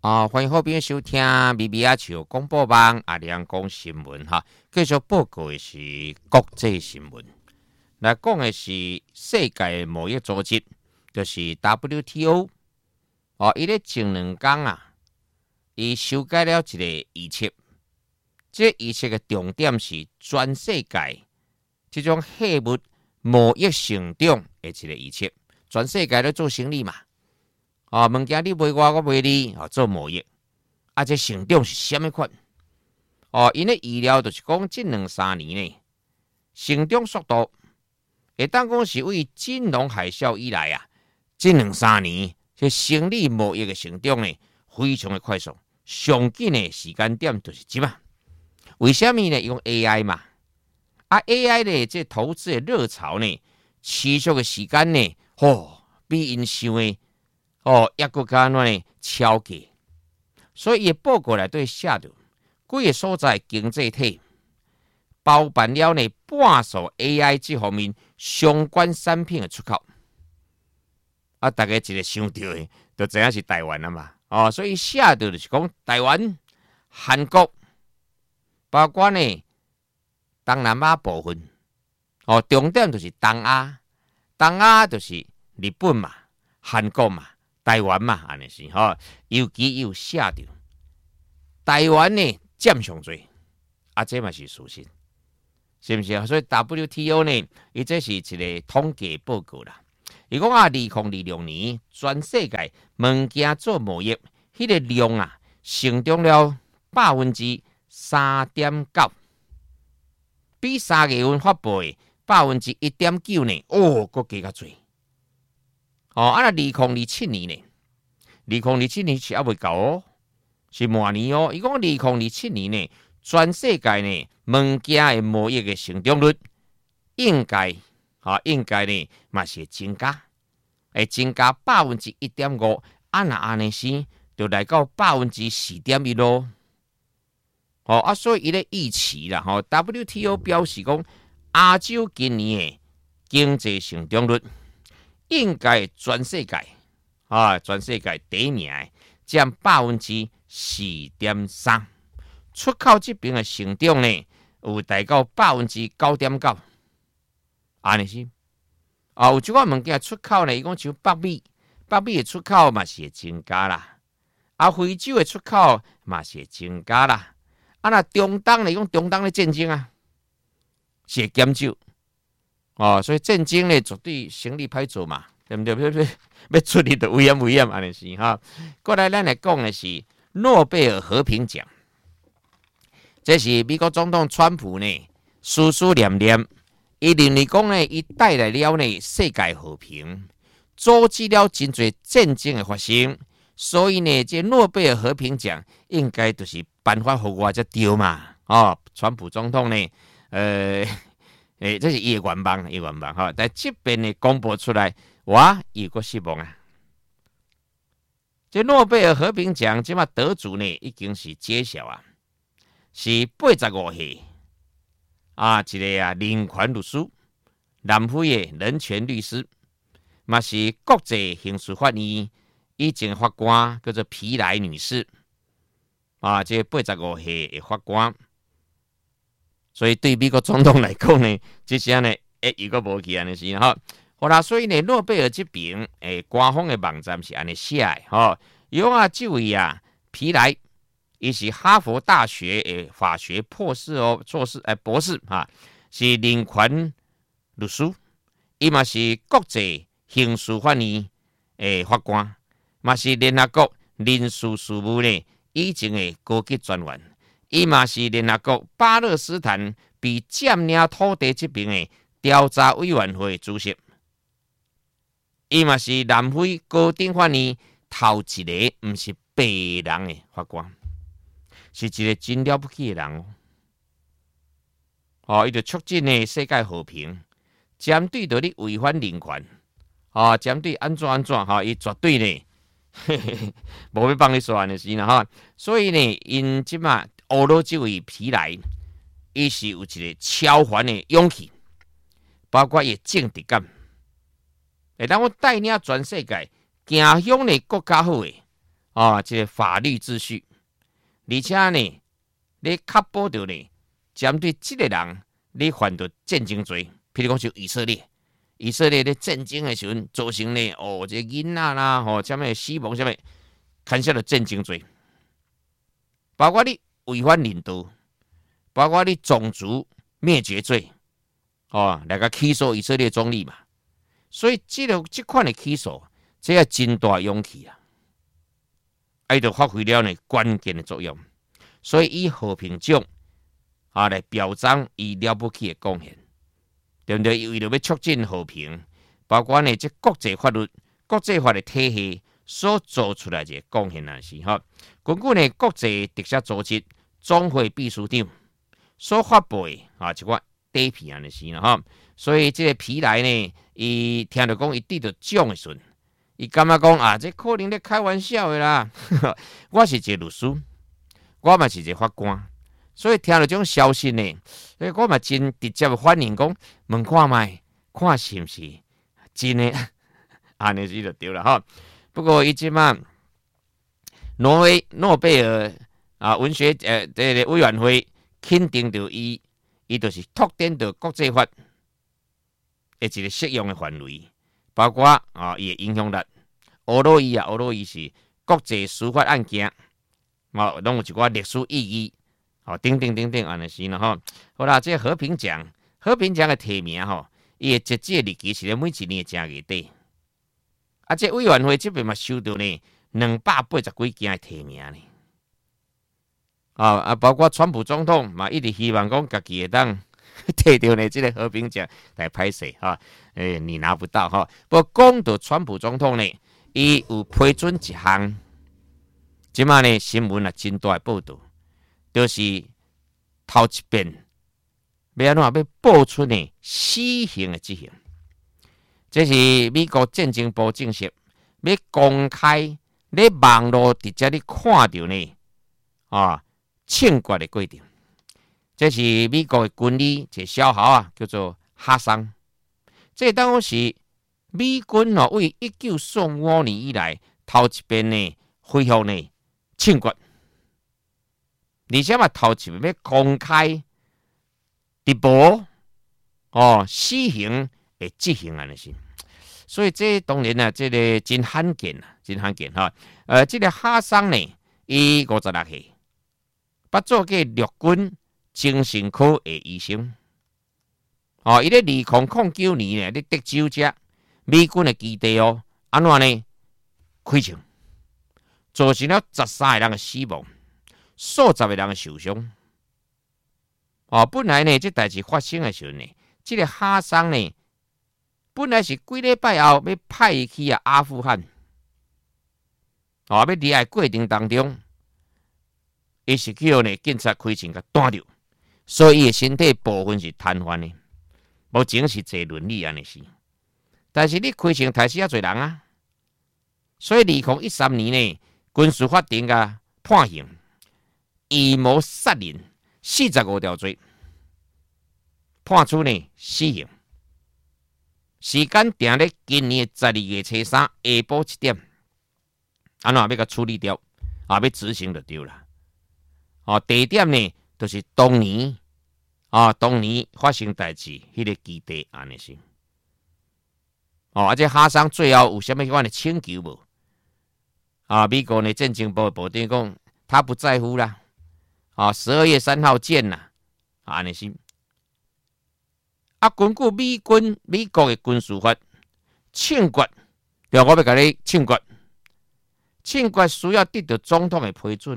欢迎好朋友收听咪咪啊笑广播网阿亮讲新闻哈。继续报告的是国际新闻，来讲的是世界贸易组织，就是 WTO。伊咧前2天啊，伊修改了一个预测，这个预测的重点是全世界这种货物贸易成长的一个预测。全世界咧做生意嘛。物件你卖我，我卖你，做贸易，这成长是什么款？因咧预料就是讲，这2-3年呢，成长速度会当讲是为金融海啸以来啊，这2-3年，这生理贸易的成长呢，非常的快速，上紧的时间点就是即嘛。为什么呢？用 AI 嘛，AI 呢，这投资的热潮呢，持续的时间呢，比因想的。抑搁较呢超过，所以伊报告内底写着，几个所在经济体包办了呢半数 AI 这方面相关产品的出口。大家一个想到的，就知影是台湾了嘛。所以写着就是讲台湾、韩国，包括呢东南亚部分。重点就是东亚，东亚就是日本嘛、韩国嘛。台湾嘛，安尼是尤其有写着台湾呢占上多，这嘛是事实，是不是啊？所以 WTO 呢，伊这是一个统计报告啦。伊讲2026年全世界物件做贸易，迄个量啊，成长了3.9%，比3月份发布的1.9%呢，佫加较多。2027年呢？2027年是还未到是末年伊讲2027年呢，全世界呢物件的贸易的成长率应该呢嘛是会增加，会增加1.5%。那安尼是就来到4.1%咯。所以伊咧预期啦，WTO 表示讲，亚洲今年的经济成长率。应该全世界第一名占4.3%，出口这边的成长呢有达到9.9%，安尼是有即款物件出口呢，伊讲像北美的出口嘛是会增加啦，非洲的出口嘛是会增加啦，那中东呢，讲中东的战争啊是会减少。所以战争呢，绝对生意歹做嘛，对不对？要出力就危险，安尼是哈。过来，咱来讲的是诺贝尔和平奖，这是美国总统川普呢，思思念念，伊认为讲呢，伊带来了呢世界和平，阻止了真侪战争的发生，所以呢，这诺贝尔和平奖应该就是颁发给我才对嘛。川普总统呢，这是伊的愿望，但这边呢公布出来，有个失望啊。这诺贝尔和平奖即马得主呢已经是揭晓啊，是85岁一个林权律师，南非的人权律师，嘛是国际刑事法院以前的法官叫做皮莱女士这85岁的法官。所以对美国总统来讲呢，这些呢，伊个无去安尼是好啦，所以呢，诺贝尔这边官方的网站是安尼写的因为这位皮莱，伊是哈佛大学的法学博士是人权律师，伊嘛是国际刑事法院的法官，嘛是联合国人事事务呢以前的高级专员。伊嘛是联合国巴勒斯坦被占领土地这边的调查委员会主席，伊嘛是南非高等法院头一个不是白人的法官，是一个真了不起的人伊就促进呢世界和平，针对着你违反人权，针对安怎，伊绝对呢，无要帮你说安尼是啦所以呢，因即马。俄罗这位皮莱，伊是有一个超凡的勇气，包括伊政治感，会当我带领全世界行向呢更加好的这个法律秩序，而且呢，你确保着呢，针对这个人，你犯着战争罪，譬如讲像以色列。以色列咧战争的时阵造成呢，这囡仔啦，什么死亡，什么牵涉到战争罪，包括你违反领导，包括你种族灭绝罪，来个起诉以色列总理嘛。所以这款的起诉，这要真大勇气啊！伊就发挥了呢关键的作用，所以以和平奖来表彰伊了不起的贡献。对不对？为了要促进和平，包括呢这国际法律、国际法的体系所做出来的贡献也是哈。根据呢国际特赦组织总会秘书长所发布的一款底片安尼是啦哈。所以这个皮来呢，伊听到讲伊得到奖的时阵，伊感觉讲这可能咧开玩笑的啦。我是一个律师，我嘛是一个法官。所以听到这种消息呢，我嘛真直接的反应讲，问看卖，看是不是真的，安尼就对了哈。不过伊即马挪威诺贝尔文学这个委员会肯定着伊就是拓展到国际法的一个适用的范围，包括伊的影响力。俄罗伊是国际司法案件，拢有一寡历史意义。等等，安尼是啦吼。好啦，这和平奖的提名伊的截止日期是咧每一年的正月底。这委员会这边嘛收到呢280几件的提名呢。包括川普总统嘛，一直希望讲家己会当摕到呢这个和平奖来拍摄你拿不到哈。不过讲到川普总统呢，伊有批准一项，即马呢新闻真大的报道。就是头一遍要安怎要报出呢死刑的执行，这是美国战争部证实要公开咧网络直接你看到呢枪决的规定。这是美国的军旅一个小校叫做哈桑，这当是美军为1945年以来头一遍呢恢复呢枪决。而且嘛，头一遍要公开直播死刑的执行安尼是，所以这当然这个真罕见哈。这个哈桑呢，伊56岁，捌做过陆军精神科的医生。伊咧2009年咧，咧德州遮美军的基地安怎呢开枪，造成了13个人的死亡。数十个人受伤。本来呢，这代志发生的时候呢，这个哈桑呢，本来是几礼拜后要派伊去阿富汗，要离开过程当中，伊是去呢警察开枪甲弹着，所以伊的身体部分是瘫痪的，目前是坐轮椅安尼是。但是你开枪杀死遐侪人啊，所以2013年呢，军事法庭判刑。预谋杀人45条罪，判处呢死刑。时间定咧今年12月初3下晡1点，安怎要甲处理掉，要执行就对啦。地点呢，就是当年发生代志迄个基地安尼是。这哈桑最后有啥物款的请求无？美国呢战争部的部长讲，他不在乎啦。12月3号见啦，安尼是。根据美国的军事法，枪决，我要甲你枪决，枪决需要得到总统的批准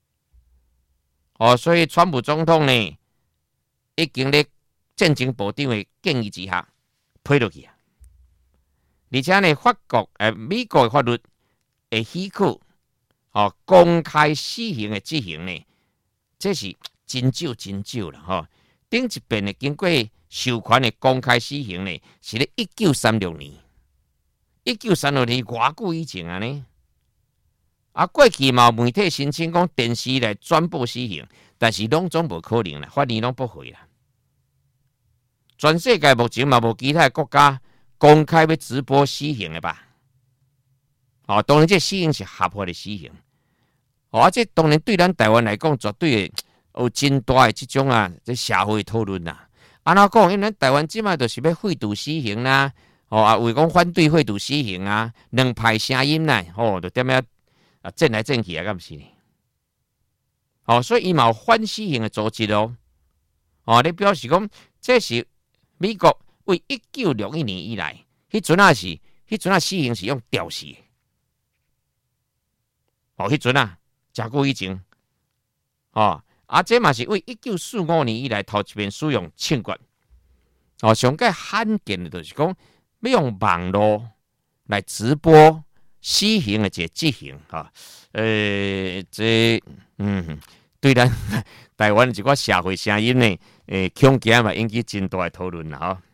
所以川普总统呢，已经咧战争部长的建议之下批落去。而且呢，美国的法律会许可公开死刑的执行呢。这是真少啦顶一遍呢，经过授权的公开死刑呢，是咧1936年。1936年偌久以前呢？过去嘛媒体申请讲电视来转播死刑，但是拢总无可能啦，法院拢驳回啦。全世界目前嘛无其他国家公开要直播死刑的吧？当然这死刑是合法的死刑。 这当然对咱台湾来讲，绝对有真大的这种这社会讨论啦。安怎讲？因为咱台湾即卖就是要废除死刑啦，为讲反对废除死刑啊，两派声音啦，就点样争来争去敢毋是呢？所以伊嘛有反死刑的组织哦。你表示讲，这是美国为1961年以来，迄阵死刑是用吊死的。迄阵真久以前，这嘛是为1945年以来头一遍使用枪决。上界罕见的就是讲，要用网络来直播死刑的一个执行对咱台湾一寡社会声音呢，恐惊嘛引起真大的讨论啦